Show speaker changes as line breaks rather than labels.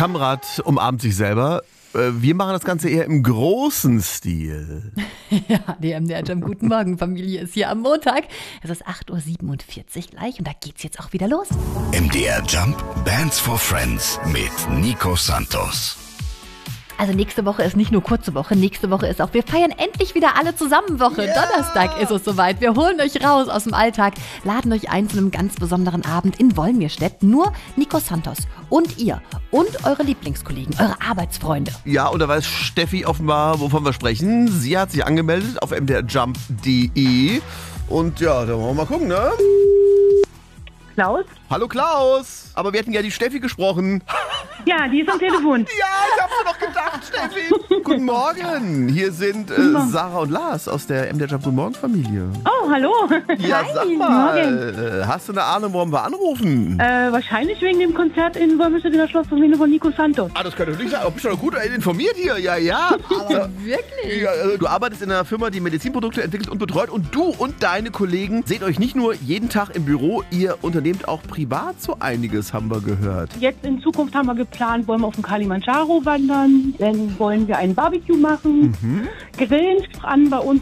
Kamerad umarmt sich selber. Wir machen das Ganze eher im großen Stil.
Ja, die MDR Jump Guten Morgen Familie ist hier am Montag. Es ist 8.47 Uhr gleich und da geht's jetzt auch wieder los.
MDR Jump Bands for Friends mit Nico Santos.
Also nächste Woche ist nicht nur kurze Woche, nächste Woche ist auch, wir feiern endlich wieder alle zusammen Woche. Yeah. Donnerstag ist es soweit. Wir holen euch raus aus dem Alltag, laden euch ein zu einem ganz besonderen Abend in Wolmirstedt. Nur Nico Santos und ihr und eure Lieblingskollegen, eure Arbeitsfreunde.
Ja, und da weiß Steffi offenbar, wovon wir sprechen. Sie hat sich angemeldet auf mdrjump.de und ja, da wollen wir mal gucken, ne?
Klaus?
Hallo Klaus! Aber wir hätten ja die Steffi gesprochen.
Ja, die ist am Telefon.
Ja, ich hab's mir doch gedacht, Steffi. Guten Morgen. Hier sind Sarah und Lars aus der MDR Jump Guten Morgen Familie.
Oh, hallo.
Ja, sag mal, hast du eine Ahnung, warum wir anrufen?
Wahrscheinlich wegen dem Konzert in Wolmirstedt in der Schlossruine von Nico Santos.
Ah, das könnte nicht sein. Bist du doch gut informiert hier. Ja.
Aber wirklich?
Ja, du arbeitest in einer Firma, die Medizinprodukte entwickelt und betreut. Und du und deine Kollegen seht euch nicht nur jeden Tag im Büro, ihr unternehmt auch privat so einiges, haben wir gehört.
Jetzt in Zukunft haben wir geplant, wollen wir auf dem Kilimanjaro wandern. Dann wollen wir ein Barbecue machen. Grillen an bei uns